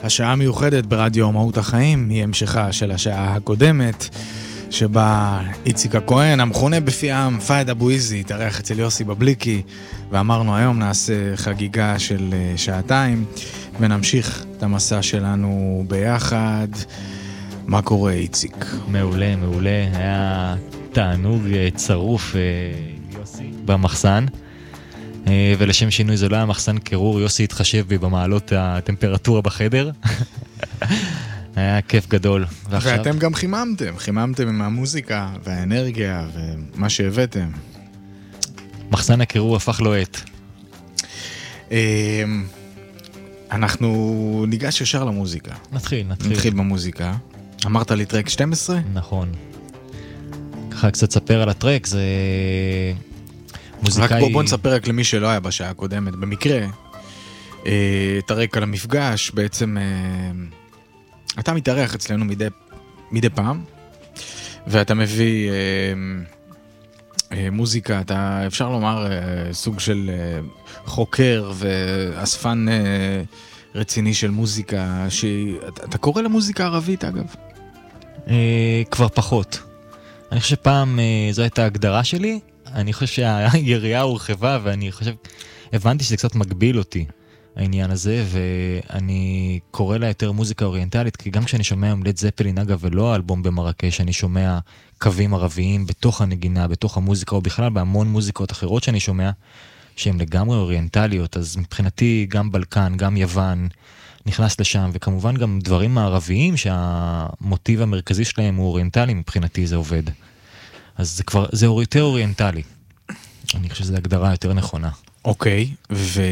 השעה מיוחדת ברדיו מהות החיים היא המשכה של השעה הקודמת, שבה איציק הכהן, המכונה בפי העם פאיד אבו איזי, התארח אצל יוסי בבליקי, ואמרנו היום נעשה חגיגה של שעתיים, ונמשיך את המסע שלנו ביחד. מה קורה, איציק? מעולה, מעולה. היה תענוג צרוף יוסי במחסן, ולשם שינוי זה לא היה מחסן קירור, יוסי התחשב בי במעלות הטמפרטורה בחדר. היה כיף גדול. ואתם גם חיממתם עם המוזיקה והאנרגיה ומה שהבאתם. מחסן הקירור הפך לוהט. אנחנו ניגש ישר למוזיקה. נתחיל במוזיקה. אמרת לי טרק 12? נכון. ככה קצת ספר על הטרק, זה מוזיקאי... רק בוא נספר רק למי שלא היה בשעה הקודמת. במקרה, את הרקע למפגש, בעצם אתה מתארח אצלנו מדי פעם, ואתה מביא מוזיקה, אתה אפשר לומר סוג של חוקר ואספן רציני של מוזיקה, אתה קורא למוזיקה ערבית אגב? כבר פחות. אני חושב שפעם זו הייתה ההגדרה שלי, אני חושב שהיריעה הורחבה, ואני חושב, הבנתי שזה קצת מגביל אותי, העניין הזה, ואני קורא לה יותר מוזיקה אוריינטלית, כי גם כשאני שומע לד זפלין, אגב, ולא האלבום במרקש, אני שומע קווים ערביים בתוך הנגינה, בתוך המוזיקה, או בכלל בהמון מוזיקות אחרות שאני שומע, שהן לגמרי אוריינטליות, אז מבחינתי גם בלקן, גם יוון, נכנס לשם, וכמובן גם דברים מערביים שהמוטיב המרכזי שלהם הוא אוריינטלי, מבחינתי זה עובד. אז זה יותר אוריינטלי. אני חושב שזו הגדרה יותר נכונה. אוקיי,